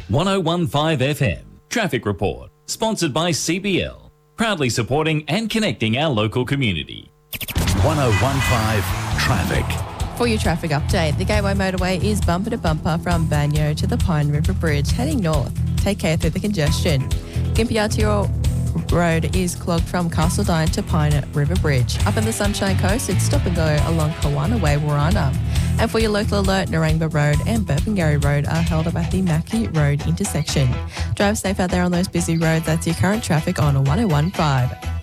1015 FM Traffic Report, sponsored by CBL, proudly supporting and connecting our local community. 1015 Traffic. For your traffic update, the Gateway Motorway is bumper to bumper from Banyo to the Pine River Bridge heading north. Take care through the congestion. Gympie Arterial Road is clogged from Castledine to Pine River Bridge. Up in the Sunshine Coast, it's stop and go along Kawana Way, Warana. And for your local alert, Narangba Road and Burpengary Road are held up at the Mackie Road intersection. Drive safe out there on those busy roads. That's your current traffic on 1015.